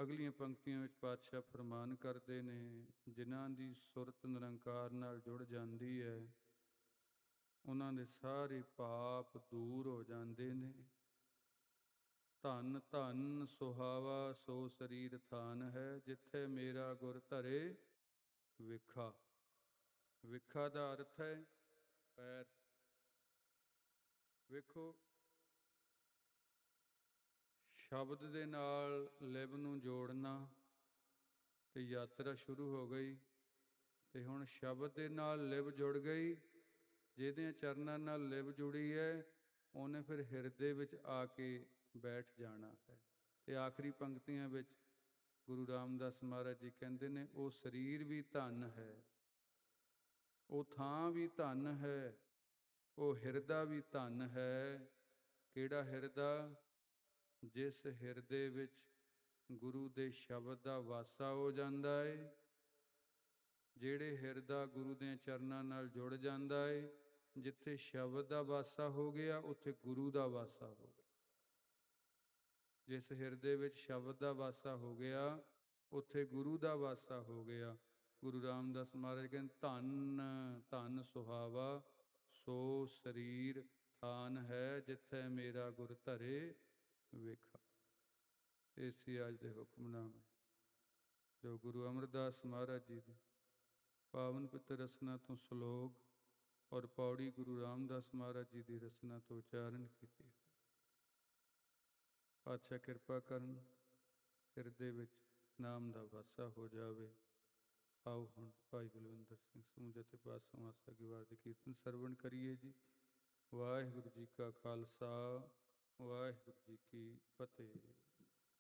ਅਗਲੀਆਂ ਪੰਕਤੀਆਂ ਵਿੱਚ ਪਾਤਸ਼ਾਹ ਫਰਮਾਨ ਕਰਦੇ ਨੇ, ਜਿਨ੍ਹਾਂ ਦੀ ਸੁਰਤ ਨਿਰੰਕਾਰ ਨਾਲ ਜੁੜ ਜਾਂਦੀ ਹੈ ਉਹਨਾਂ ਦੇ ਸਾਰੇ ਪਾਪ ਦੂਰ ਹੋ ਜਾਂਦੇ ਨੇ। ਧੰਨ ਧੰਨ ਸੁਹਾਵਾ ਸੋ ਸਰੀਰ ਥਾਨ ਹੈ, ਜਿੱਥੇ ਮੇਰਾ ਗੁਰ ਧਰੇ ਵਿਖਾ। ਵਿਖਾ ਦਾ ਅਰਥ ਹੈ ਪੈਰ। ਵੇਖੋ, ਸ਼ਬਦ ਦੇ ਨਾਲ ਲਿਵ ਨੂੰ ਜੋੜਨਾ ਤੇ ਯਾਤਰਾ ਸ਼ੁਰੂ ਹੋ ਗਈ। ਤੇ ਹੁਣ ਸ਼ਬਦ ਦੇ ਨਾਲ ਲਿਵ ਜੁੜ ਗਈ। ਜਿਹਦਿਆਂ ਚਰਨਾਂ ਨਾਲ ਲਿਵ ਜੁੜੀ ਹੈ ਉਹਨੇ ਫਿਰ ਹਿਰਦੇ ਵਿੱਚ ਆ ਕੇ ਬੈਠ ਜਾਣਾ ਹੈ। ਤੇ ਆਖਰੀ ਪੰਕਤੀਆਂ ਵਿੱਚ ਗੁਰੂ ਰਾਮਦਾਸ ਮਹਾਰਾਜ ਜੀ ਕਹਿੰਦੇ ਨੇ, ਉਹ ਸਰੀਰ ਵੀ ਧਨ ਹੈ, ਉਹ ਥਾਂ ਵੀ ਧਨ ਹੈ, ਉਹ ਹਿਰਦਾ ਵੀ ਧਨ ਹੈ। ਕਿਹੜਾ ਹਿਰਦਾ? ਜਿਸ ਹਿਰਦੇ ਵਿੱਚ ਗੁਰੂ ਦੇ ਸ਼ਬਦ ਦਾ ਵਾਸਾ ਹੋ ਜਾਂਦਾ ਹੈ। ਜਿਹੜੇ ਹਿਰਦਾ ਗੁਰੂ ਦੇ ਚਰਨਾਂ ਨਾਲ ਜੁੜ ਜਾਂਦਾ ਹੈ, ਜਿੱਥੇ ਸ਼ਬਦ ਦਾ ਵਾਸਾ ਹੋ ਗਿਆ ਉੱਥੇ ਗੁਰੂ ਦਾ ਵਾਸਾ ਹੋ ਗਿਆ। ਜਿਸ ਹਿਰਦੇ ਵਿੱਚ ਸ਼ਬਦ ਦਾ ਵਾਸਾ ਹੋ ਗਿਆ ਉੱਥੇ ਗੁਰੂ ਦਾ ਵਾਸਾ ਹੋ ਗਿਆ। ਗੁਰੂ ਰਾਮਦਾਸ ਮਹਾਰਾਜ ਕਹਿੰਦੇ, ਧੰਨ ਧੰਨ ਸੁਹਾਵਾ ਸੋ ਸਰੀਰ ਥਾਨ ਹੈ, ਜਿੱਥੇ ਮੇਰਾ ਗੁਰ ਧਰੇ ਵਿਖਾ। ਇਹ ਸੀ ਅੱਜ ਦੇ ਹੁਕਮਨਾਮੇ ਜੋ ਗੁਰੂ ਅਮਰਦਾਸ ਮਹਾਰਾਜ ਜੀ ਦੇ ਪਾਵਨ ਪਿੱਤਰ ਰਸਨਾ ਤੋਂ ਸਲੋਕ ਔਰ ਪੌੜੀ ਗੁਰੂ ਰਾਮਦਾਸ ਮਹਾਰਾਜ ਜੀ ਦੀ ਰਸਨਾ ਤੋਂ ਉਚਾਰਨ ਕੀਤੀ। ਪਾਤਸ਼ਾਹ ਕਿਰਪਾ ਕਰਨ, ਹਿਰਦੇ ਵਿੱਚ ਨਾਮ ਦਾ ਵਾਸਾ ਹੋ ਜਾਵੇ। ਆਓ ਹੁਣ ਭਾਈ ਬਲਵਿੰਦਰ ਸਿੰਘ ਸਮੂਹ ਜਥੇ ਪਾਤਸ਼ਾਹ ਆਸਾ ਕੀ ਵਾਰ ਦੇ ਕੀਰਤਨ ਸਰਵਣ ਕਰੀਏ ਜੀ। ਵਾਹਿਗੁਰੂ ਜੀ ਕਾ ਖਾਲਸਾ, ਵਾਹਿਗੁਰੂ ਜੀ ਕੀ ਫਤਿਹ।